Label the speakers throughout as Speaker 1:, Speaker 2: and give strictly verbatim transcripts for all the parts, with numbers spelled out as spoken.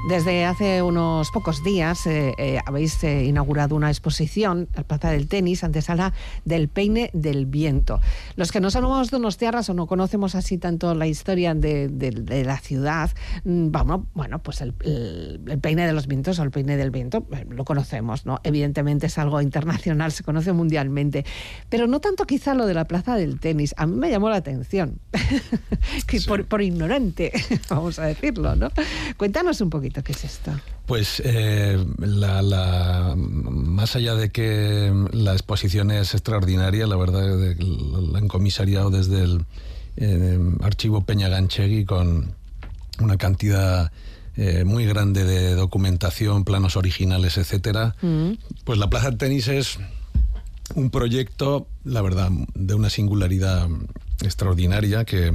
Speaker 1: Desde hace unos pocos días eh, eh, habéis eh, inaugurado una exposición, la Plaza del Tenis, antesala del Peine del Viento. Los que no somos donostiarras o no conocemos así tanto la historia de, de, de la ciudad, vamos, bueno, pues el, el, el Peine de los Vientos o el Peine del Viento, eh, lo conocemos, ¿no? Evidentemente es algo internacional, se conoce mundialmente, pero no tanto quizá lo de la Plaza del Tenis. A mí me llamó la atención, que
Speaker 2: sí.
Speaker 1: por, por ignorante, vamos a decirlo, ¿no? Cuéntanos un poquito. ¿Qué es esto?
Speaker 2: Pues eh, la, la, más allá de que la exposición es extraordinaria, la verdad, de, la han comisariado desde el eh, archivo Peña-Ganchegui con una cantidad eh, muy grande de documentación, planos originales, etcétera. Mm. Pues la Plaza del Tenis es un proyecto, la verdad, de una singularidad extraordinaria que,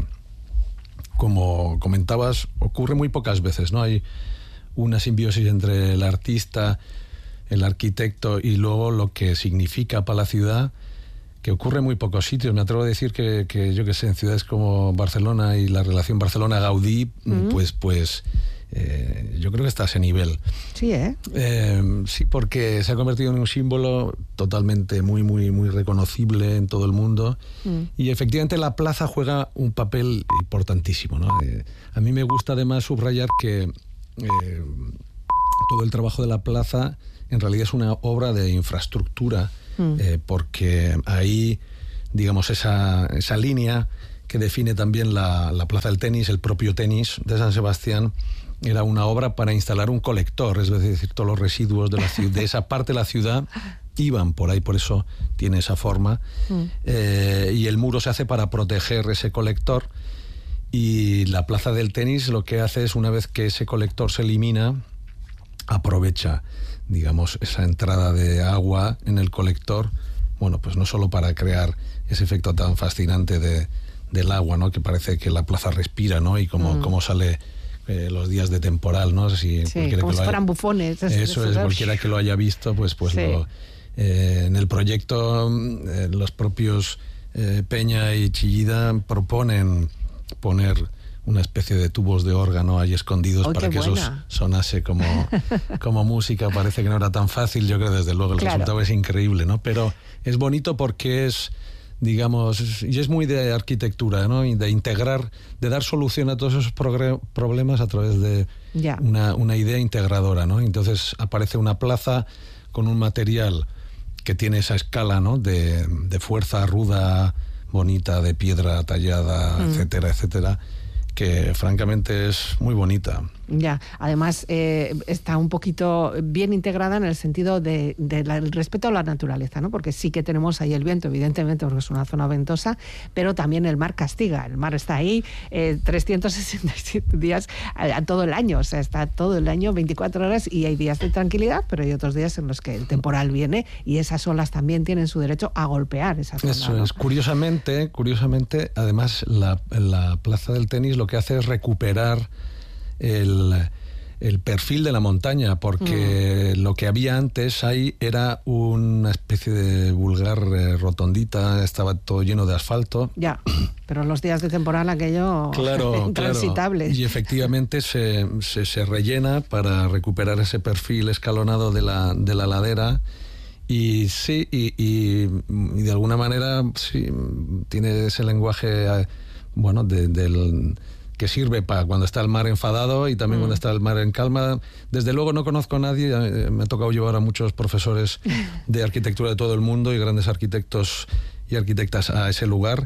Speaker 2: como comentabas, ocurre muy pocas veces, ¿no? Hay una simbiosis entre el artista, el arquitecto y luego lo que significa para la ciudad, que ocurre en muy pocos sitios. Me atrevo a decir que, que yo que sé, en ciudades como Barcelona y la relación Barcelona-Gaudí, mm. pues, pues eh, yo creo que está a ese nivel.
Speaker 1: Sí, ¿eh?
Speaker 2: Eh, sí, porque se ha convertido en un símbolo totalmente muy, muy, muy reconocible en todo el mundo. Mm. Y efectivamente la plaza juega un papel importantísimo, ¿no? Eh, a mí me gusta además subrayar que Eh, todo el trabajo de la plaza en realidad es una obra de infraestructura, mm. eh, porque ahí, digamos, esa, esa línea que define también la, la Plaza del Tenis, el propio tenis de San Sebastián, era una obra para instalar un colector, es decir, todos los residuos de, la, de esa parte de la ciudad iban por ahí, por eso tiene esa forma, mm. eh, y el muro se hace para proteger ese colector. Y la Plaza del Tenis lo que hace es, una vez que ese colector se elimina, aprovecha, digamos, esa entrada de agua en el colector, bueno, pues no solo para crear ese efecto tan fascinante de, del agua, ¿no? Que parece que la plaza respira, ¿no? Y cómo, mm. cómo sale eh, los días de temporal, ¿no? Si
Speaker 1: sí, como si fueran bufones.
Speaker 2: Eso es, cualquiera que lo haya visto, pues, pues sí. lo, eh, en el proyecto eh, los propios eh, Peña y Chillida proponen poner una especie de tubos de órgano ahí escondidos. Oh, para que buena. Eso sonase como, como música. Parece que no era tan fácil, yo creo, desde luego el claro. resultado es increíble, ¿no? Pero es bonito porque es, digamos, es, y es muy de arquitectura, ¿no? Y de integrar, de dar solución a todos esos progre- problemas a través de yeah. una, una idea integradora, ¿no? Entonces aparece una plaza con un material que tiene esa escala, ¿no? De, de fuerza ruda, bonita, de piedra tallada, mm. etcétera, etcétera, que francamente es muy bonita.
Speaker 1: Ya, además eh, está un poquito bien integrada en el sentido del de, de respeto a la naturaleza, ¿no? Porque sí que tenemos ahí el viento, evidentemente, porque es una zona ventosa, pero también el mar castiga. El mar está ahí eh, trescientos sesenta y siete días a, a todo el año, o sea, está todo el año, veinticuatro horas, y hay días de tranquilidad, pero hay otros días en los que el temporal viene y esas olas también tienen su derecho a golpear esa zona.
Speaker 2: Eso
Speaker 1: ¿no?
Speaker 2: es. Curiosamente, curiosamente, además, la, la Plaza del Tenis lo que hace es recuperar El, el perfil de la montaña, porque mm. lo que había antes ahí era una especie de vulgar eh, rotondita, estaba todo lleno de asfalto.
Speaker 1: Ya, pero los días de temporal aquello
Speaker 2: claro,
Speaker 1: intransitable.
Speaker 2: Claro. Y efectivamente se, se, se rellena para recuperar ese perfil escalonado de la, de la ladera. Y sí, y, y, y de alguna manera sí, tiene ese lenguaje, bueno, de, del... que sirve para cuando está el mar enfadado y también mm. cuando está el mar en calma. Desde luego no conozco a nadie, me ha tocado llevar a muchos profesores de arquitectura de todo el mundo y grandes arquitectos y arquitectas a ese lugar,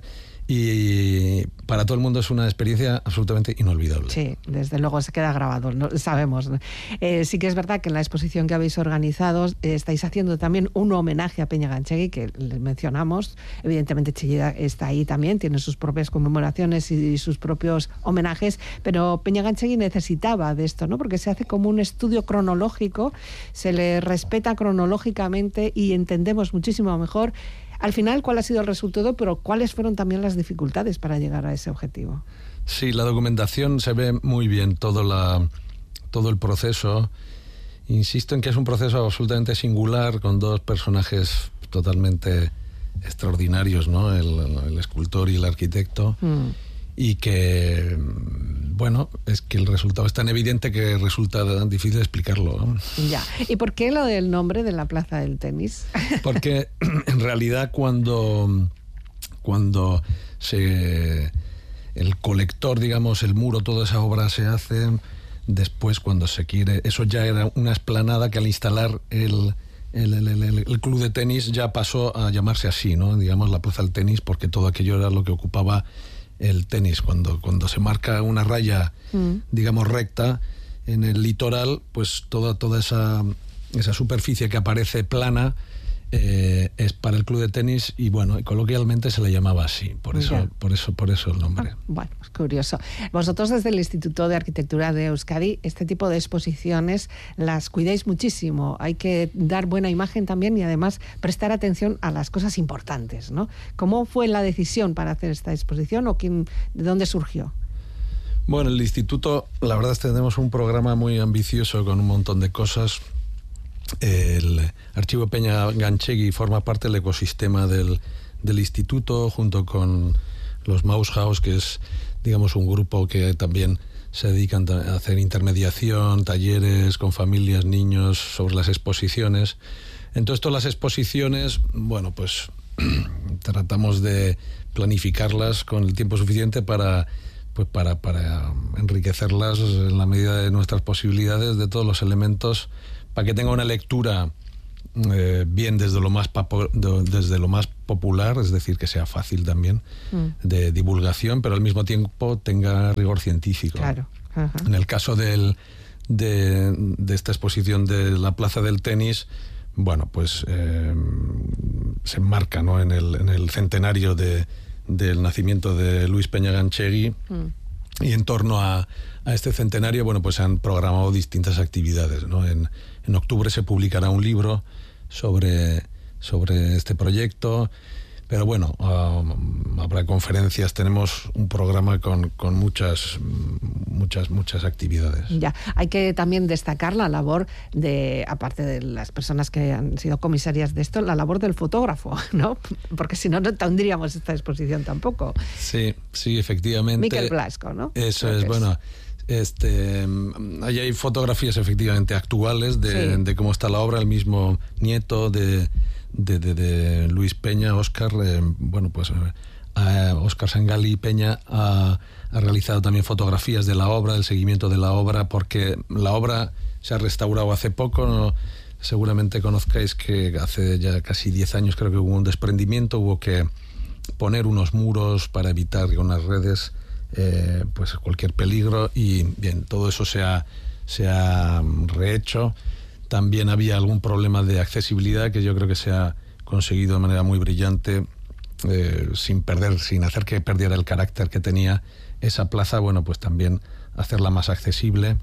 Speaker 2: y para todo el mundo es una experiencia absolutamente inolvidable.
Speaker 1: Sí, desde luego se queda grabado, ¿no? Sabemos. Eh, sí que es verdad que en la exposición que habéis organizado eh, estáis haciendo también un homenaje a Peña-Ganchegui, que le mencionamos. Evidentemente Chillida está ahí también, tiene sus propias conmemoraciones y sus propios homenajes, pero Peña-Ganchegui necesitaba de esto, ¿no? Porque se hace como un estudio cronológico, se le respeta cronológicamente y entendemos muchísimo mejor al final cuál ha sido el resultado, pero cuáles fueron también las dificultades para llegar a ese objetivo.
Speaker 2: Sí, la documentación se ve muy bien, todo, la, todo el proceso. Insisto en que es un proceso absolutamente singular, con dos personajes totalmente extraordinarios, ¿no? El, el escultor y el arquitecto, mm. y que, bueno, es que el resultado es tan evidente que resulta difícil explicarlo, ¿no?
Speaker 1: Ya. ¿Y por qué lo del nombre de la Plaza del Tenis?
Speaker 2: Porque en realidad cuando, cuando se, el colector, digamos, el muro, toda esa obra se hace, después cuando se quiere, eso ya era una explanada que al instalar el... El, el, el, el club de tenis ya pasó a llamarse así, ¿no? Digamos, la Plaza del Tenis, porque todo aquello era lo que ocupaba el tenis. Cuando, cuando se marca una raya, mm. digamos, recta en el litoral, pues toda, toda esa, esa superficie que aparece plana eh, es para el club de tenis y, bueno, coloquialmente se le llamaba así. Por eso, yeah. por eso, por eso el nombre.
Speaker 1: Ah, bueno, es curioso. Vosotros desde el Instituto de Arquitectura de Euskadi, este tipo de exposiciones las cuidáis muchísimo. Hay que dar buena imagen también y además prestar atención a las cosas importantes, ¿no? ¿Cómo fue la decisión para hacer esta exposición o quién, de dónde surgió?
Speaker 2: Bueno, el instituto, la verdad es que tenemos un programa muy ambicioso con un montón de cosas. El Archivo Peña Ganchegui forma parte del ecosistema del, del instituto, junto con los Mouse House, que es, digamos, un grupo que también se dedican a hacer intermediación, talleres con familias, niños, sobre las exposiciones. Entonces, todas las exposiciones, bueno, pues tratamos de planificarlas con el tiempo suficiente para, pues para, para enriquecerlas en la medida de nuestras posibilidades, de todos los elementos, para que tenga una lectura eh, bien desde lo más papo, de, desde lo más popular, es decir, que sea fácil también mm. de divulgación, pero al mismo tiempo tenga rigor científico.
Speaker 1: Claro. Ajá.
Speaker 2: En el caso del, de, de esta exposición de la Plaza del Tenis, bueno, pues eh, se enmarca, ¿no?, en el, en el centenario de, del nacimiento de Luis Peña Ganchegui mm. y en torno a, a este centenario, bueno, pues se han programado distintas actividades, ¿no? En, En octubre se publicará un libro sobre, sobre este proyecto, pero bueno, um, habrá conferencias, tenemos un programa con, con muchas, muchas, muchas actividades.
Speaker 1: Ya, hay que también destacar la labor de, aparte de las personas que han sido comisarias de esto, la labor del fotógrafo, ¿no? Porque si no, no tendríamos esta exposición tampoco.
Speaker 2: Sí, sí, efectivamente.
Speaker 1: Miquel Blasco, ¿no?
Speaker 2: Eso es, es, bueno... Este, ahí hay fotografías efectivamente actuales de, sí. de cómo está la obra. El mismo nieto de, de, de, de Luis Peña, Óscar, eh, bueno, pues eh, Óscar Sangali Peña ha, ha realizado también fotografías de la obra, del seguimiento de la obra, porque la obra se ha restaurado hace poco, ¿no? Seguramente conozcáis que hace ya casi diez años creo que hubo un desprendimiento, hubo que poner unos muros para evitar con las redes Eh, pues cualquier peligro y bien, todo eso se ha, se ha rehecho. También había algún problema de accesibilidad que yo creo que se ha conseguido de manera muy brillante, eh, sin perder, sin hacer que perdiera el carácter que tenía esa plaza, bueno, pues también hacerla más accesible.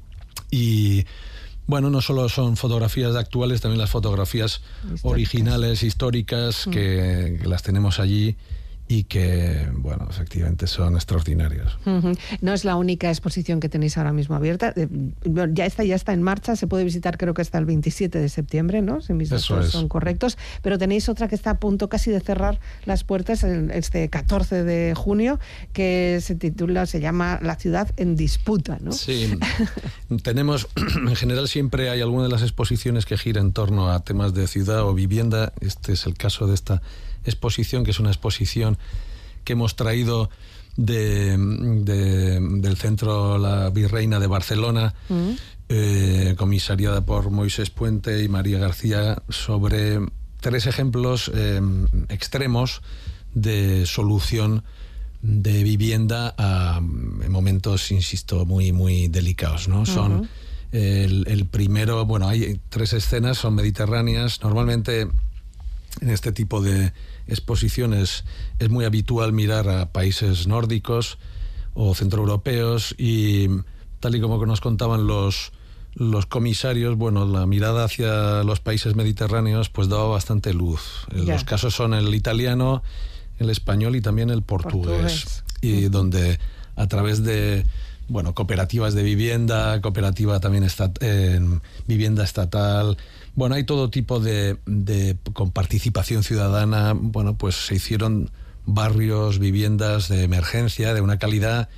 Speaker 2: Y bueno, no solo son fotografías actuales, también las fotografías históricas. originales, históricas, mm. que, que las tenemos allí y que, bueno, efectivamente son extraordinarios.
Speaker 1: Uh-huh. No es la única exposición que tenéis ahora mismo abierta. Ya está, ya está en marcha, se puede visitar creo que hasta el veintisiete de septiembre, ¿no? Si mis datos son correctos. Pero tenéis otra que está a punto casi de cerrar las puertas este catorce de junio, que se titula, se llama La ciudad en disputa, ¿no?
Speaker 2: Sí. Tenemos, en general siempre hay alguna de las exposiciones que gira en torno a temas de ciudad o vivienda. Este es el caso de esta exposición, que es una exposición que hemos traído de, de, del Centro La Virreina de Barcelona, mm. eh, comisariada por Moisés Puente y María García, sobre tres ejemplos eh, extremos de solución de vivienda a, en momentos, insisto, muy, muy delicados, ¿no? Uh-huh. Son el, el primero, bueno, hay tres escenas, son mediterráneas. Normalmente en este tipo de exposiciones es muy habitual mirar a países nórdicos o centroeuropeos y tal y como nos contaban los, los comisarios, bueno, la mirada hacia los países mediterráneos pues daba bastante luz. Yeah. Los casos son el italiano, el español y también el portugués. portugués. Y uh-huh. donde a través de, bueno, cooperativas de vivienda, cooperativa también estat- eh, vivienda estatal, bueno, hay todo tipo de, de, con participación ciudadana, bueno, pues se hicieron barrios, viviendas de emergencia, de una calidad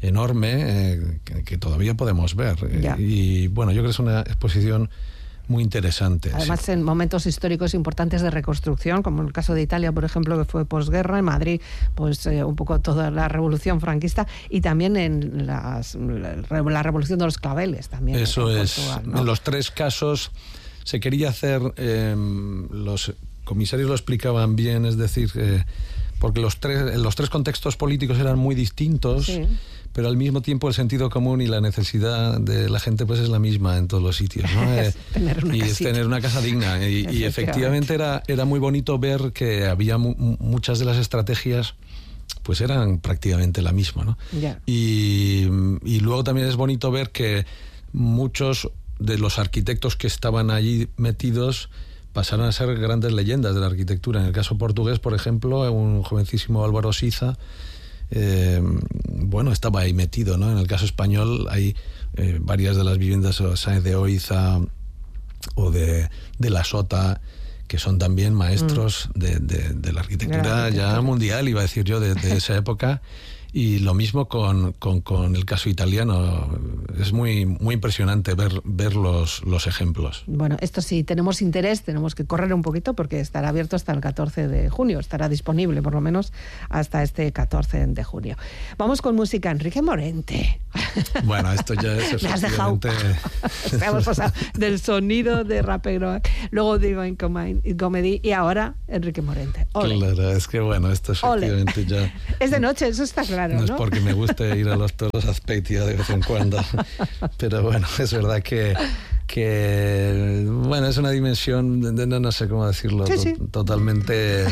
Speaker 2: enorme eh, que, que todavía podemos ver. Eh, y bueno, yo creo que es una exposición muy interesante.
Speaker 1: Además, sí. En momentos históricos importantes de reconstrucción, como en el caso de Italia, por ejemplo, que fue posguerra, en Madrid, pues eh, un poco toda la revolución franquista, y también en las, la, la revolución de los claveles también.
Speaker 2: Eso en es, Portugal, ¿no? En los tres casos se quería hacer, eh, los comisarios lo explicaban bien, es decir, eh, porque los tres, los tres contextos políticos eran muy distintos, sí. Pero al mismo tiempo el sentido común y la necesidad de la gente pues es la misma en todos los sitios, ¿no?
Speaker 1: Es tener una
Speaker 2: y
Speaker 1: casita.
Speaker 2: Es tener una casa digna. Y, efectivamente. y efectivamente era, era muy bonito ver que había mu muchas de las estrategias pues eran prácticamente la misma, ¿no?
Speaker 1: Yeah.
Speaker 2: Y, y luego también es bonito ver que muchos de los arquitectos que estaban allí metidos pasaron a ser grandes leyendas de la arquitectura. En el caso portugués, por ejemplo, un jovencísimo Álvaro Siza, Eh, bueno, estaba ahí metido, ¿no? En el caso español hay eh, varias de las viviendas o Sáenz de Oiza o de, de La Sota, que son también maestros mm. de, de, de la arquitectura, la arquitectura ya mundial, iba a decir yo, de, de esa época. Y lo mismo con, con, con el caso italiano. Es muy, muy impresionante ver, ver los, los ejemplos.
Speaker 1: Bueno, esto sí, tenemos interés, tenemos que correr un poquito porque estará abierto hasta el catorce de junio. Estará disponible, por lo menos, hasta este catorce de junio. Vamos con música. Enrique Morente.
Speaker 2: Bueno, esto ya es...
Speaker 1: Me has dejado... Hemos pasado del sonido de rapero, luego digo en comedy, y ahora Enrique Morente. Ole.
Speaker 2: Claro, es que bueno, esto efectivamente Ole. ya...
Speaker 1: Es de noche, eso está claro.
Speaker 2: No, ¿no? Es porque me guste ir a los toros a Azpeitia de vez en cuando, pero bueno, es verdad que, que bueno, es una dimensión, de, no, no sé cómo decirlo,
Speaker 1: sí, sí.
Speaker 2: To, totalmente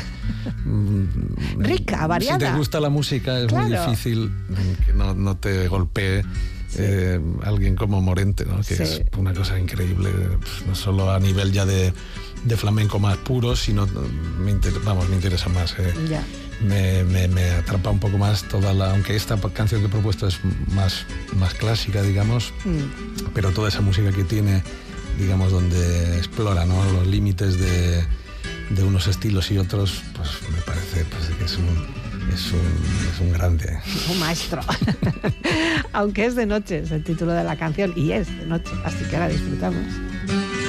Speaker 1: rica, variada.
Speaker 2: Si te gusta la música es claro. muy difícil que no, no te golpee sí. eh, alguien como Morente, ¿no? Que sí. es una cosa increíble, pues, no solo a nivel ya de, de flamenco más puro, sino me inter, vamos, me interesa más. Eh,
Speaker 1: ya.
Speaker 2: Me, me, me atrapa un poco más toda la... Aunque esta canción que he propuesto es más, más clásica, digamos, mm. pero toda esa música que tiene, digamos, donde explora, ¿no?, los límites de, de unos estilos y otros, pues me parece pues, que es un, es, un, es un grande.
Speaker 1: Un maestro. Aunque es de noche, es el título de la canción, y es de noche, así que la disfrutamos.